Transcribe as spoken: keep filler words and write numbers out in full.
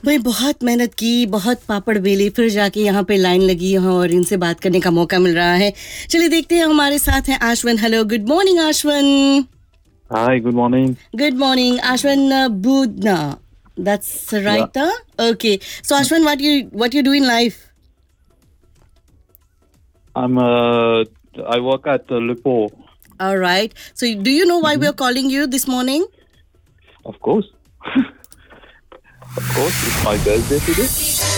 भाई बहुत मेहनत की, बहुत पापड़ बेले, फिर जाके यहाँ पे लाइन लगी है और इनसे बात करने का मौका मिल रहा है. चलिए देखते हैं, हमारे साथ हैं आशवन. Hello, good morning आशवन. Hi, good morning. Good morning, Ashwin uh, Budna. That's Yeah, right, huh? Okay. So Ashwin, what you what you do in life? I'm uh I work at uh, Lupo. All right. So do you know why we Hmm. are calling you this morning? Of course. Of course, it's my birthday today.